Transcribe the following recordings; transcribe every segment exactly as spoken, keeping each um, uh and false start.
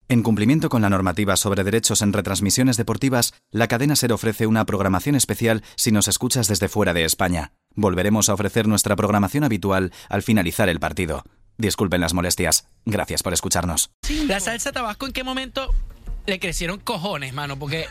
En cumplimiento con la normativa sobre derechos en retransmisiones deportivas, la cadena SER ofrece una programación especial si nos escuchas desde fuera de España. Volveremos a ofrecer nuestra programación habitual al finalizar el partido. Disculpen las molestias. Gracias por escucharnos. La salsa tabasco, ¿en qué momento le crecieron cojones, mano? Porque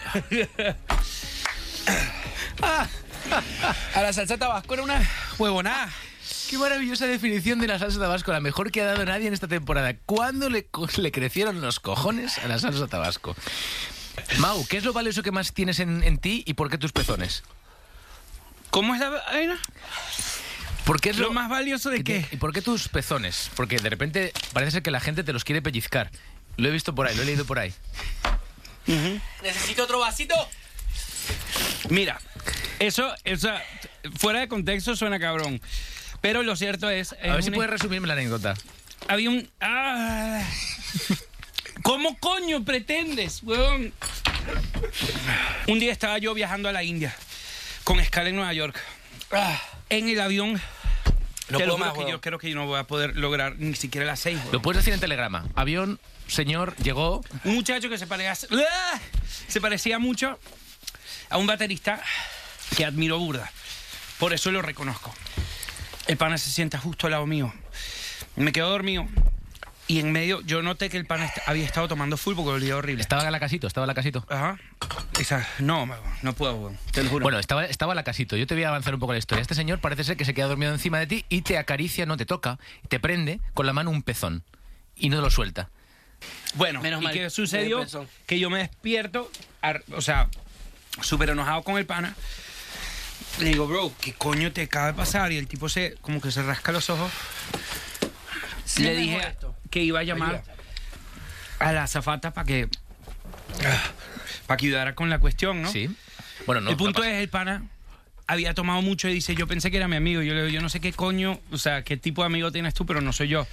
a la salsa tabasco era una huevonada. Qué maravillosa definición de la salsa tabasco, la mejor que ha dado nadie en esta temporada. ¿Cuándo le, le crecieron los cojones a la salsa tabasco? Mau, ¿qué es lo valioso que más tienes en, en ti y por qué tus pezones? ¿Cómo es la vaina? ¿Por qué es ¿Lo, lo más valioso de qué? ¿Y por qué tus pezones? Porque de repente parece ser que la gente te los quiere pellizcar. Lo he visto por ahí, lo he leído por ahí. Uh-huh. ¿Necesito otro vasito? Mira, eso, eso, fuera de contexto suena cabrón. Pero lo cierto es... A ver si puedes resumirme la anécdota. Había un... Ah, ¿cómo coño pretendes, weón? Un día estaba yo viajando a la India, con escala en Nueva York. Ah, en el avión... No te lo puedo más, juro que weón. yo creo que yo no voy a poder lograr ni siquiera las seis, weón. Lo puedes decir en telegrama. Avión, señor, llegó... Un muchacho que se parecía... ¡Ah! Se parecía mucho a un baterista que admiro burda. Por eso lo reconozco. El pana se sienta justo al lado mío. Me quedo dormido. Y en medio, yo noté que el pana est- había estado tomando full porque olía horrible. Estaba en la casito, estaba en la casito. Ajá. Esa, no, no puedo, weón. Te lo juro. Bueno, estaba, estaba la casito. Yo te voy a avanzar un poco la historia. Este señor parece ser que se queda dormido encima de ti y te acaricia, no te toca, te prende con la mano un pezón y no lo suelta. Bueno, Menos ¿y mal, qué sucedió? me pensó. Que yo me despierto, ar- o sea, súper enojado con el pana. Le digo, bro, ¿qué coño te acaba de pasar? Y el tipo se, como que se rasca los ojos. Sí, Le mejor dije esto. que iba a llamar a la azafata para que, para que ayudara con la cuestión, ¿no? Sí. Bueno, no. el punto no pasa. es, el pana había tomado mucho y dice, yo pensé que era mi amigo. Yo le digo, yo no sé qué coño, o sea, qué tipo de amigo tienes tú, pero no soy yo.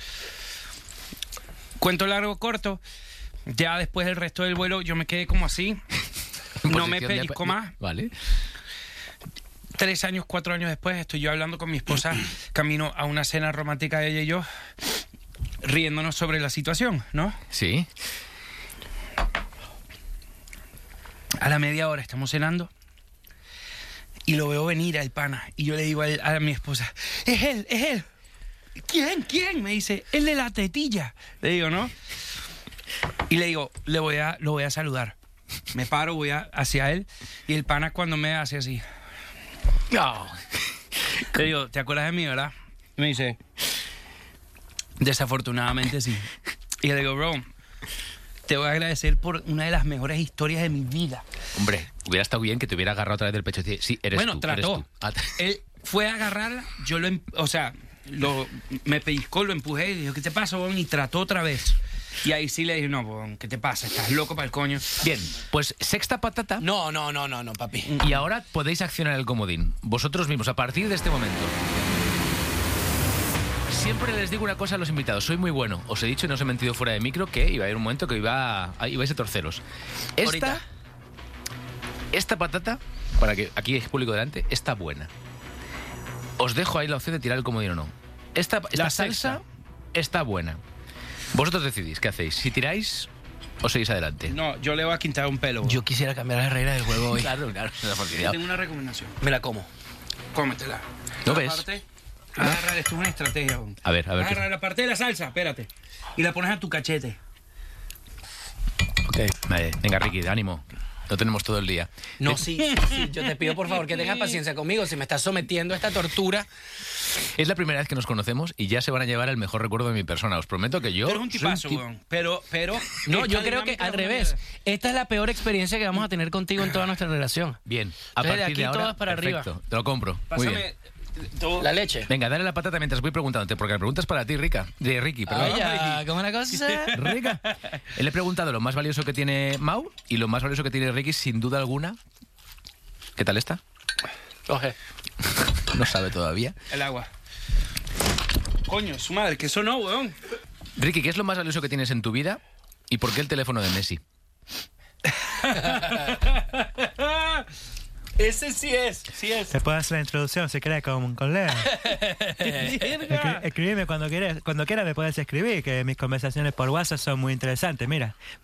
Cuento largo, corto. Ya después del resto del vuelo yo me quedé como así. No me Posición de- pellizco más. Vale. Tres años, cuatro años después, estoy yo hablando con mi esposa, camino a una cena romántica de ella y yo, riéndonos sobre la situación, ¿no? Sí. A la media hora estamos cenando y lo veo venir al pana y yo le digo a, él- a mi esposa, es él, es él. ¿Quién? ¿Quién? Me dice, el de la tetilla. Le digo, ¿no? Y le digo, le voy a, lo voy a saludar. Me paro, voy a, hacia él y el pana cuando me hace así, No. le digo, ¿te acuerdas de mí, verdad? Y me dice, desafortunadamente sí. Y le digo, bro, te voy a agradecer por una de las mejores historias de mi vida. Hombre, hubiera estado bien que te hubiera agarrado otra vez del pecho y decir, sí, eres Bueno, tú. trató. eres tú. Ah, Él fue a agarrarla, yo lo, em- o sea, lo, me pellizcó, lo empujé y dijo, ¿qué te pasa, bon? Y trató otra vez. Y ahí sí le dije, no, bon, ¿qué te pasa? Estás loco para el coño. Bien, pues sexta patata. No, no, no, no, no, papi. Y ahora podéis accionar el comodín. Vosotros mismos, a partir de este momento. Siempre les digo una cosa a los invitados. Soy muy bueno. Os he dicho y no os he mentido fuera de micro que iba a haber un momento que iba a, ibais a torceros. Esta, Ahorita. esta patata, para que aquí hay público delante, está buena. Os dejo ahí la opción de tirar el comodín o no. Esta, esta La salsa sexta. está buena. Vosotros decidís qué hacéis. Si tiráis o seguís adelante. No, yo le voy a quitar un pelo. bon. Yo quisiera cambiar la regla del juego hoy. Claro, claro. es una Yo facilidad. tengo una recomendación. Me la como. Cómetela. ¿No La ves? parte- agarra, esto es una estrategia. bon. A ver, a ver. qué- Agarra la parte de la salsa, espérate. Y la pones a tu cachete. Ok. Vale, venga, Ricky, ánimo. No tenemos todo el día. No, sí, sí, sí. Yo te pido, por favor, que tengas paciencia conmigo. Si me estás sometiendo a esta tortura. Es la primera vez que nos conocemos y ya se van a llevar el mejor recuerdo de mi persona. Os prometo que yo... Tú eres un soy tipazo, tip- weón. Pero, pero... No, esta yo creo que dinámica al es una revés. mierda. Esta es la peor experiencia que vamos a tener contigo en toda nuestra relación. Bien, a Entonces, de partir aquí de ahora... todas para arriba. perfecto, te lo compro. Muy bien. Pásame todo. La leche. Venga, dale la patata mientras voy preguntándote, porque la pregunta es para ti, Rica. De Ricky, perdón. Ay, ya, ¿cómo es la cosa? Rica. Le he preguntado lo más valioso que tiene Mau y lo más valioso que tiene Ricky, sin duda alguna. ¿Qué tal está? Coge. No sabe todavía. El agua. Coño, su madre, que eso no, weón. Ricky, ¿qué es lo más valioso que tienes en tu vida y por qué el teléfono de Messi? Ese sí es, sí es. Te puedo hacer la introducción si querés con, con Leo. Escri- escribime cuando quieras, cuando quieras me puedes escribir, que mis conversaciones por WhatsApp son muy interesantes. Mira,